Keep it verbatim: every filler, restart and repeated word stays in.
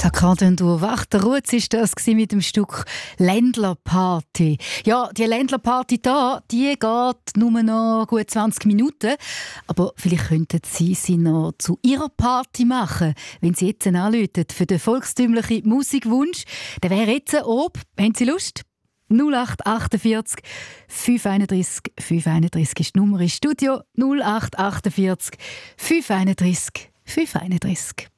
Akkorden durch der Rutz ist das mit dem Stück Ländlerparty. Ja, die Ländlerparty da, die geht nur noch gut zwanzig Minuten. Aber vielleicht könnten Sie sie noch zu Ihrer Party machen, wenn Sie jetzt anrufen für den volkstümlichen Musikwunsch. Der wäre jetzt ob. Haben Sie Lust? null acht achtundvierzig fünfhunderteinunddreißig fünfhunderteinunddreißig ist die Nummer ins Studio. null acht achtundvierzig fünfhunderteinunddreißig fünfhunderteinunddreißig.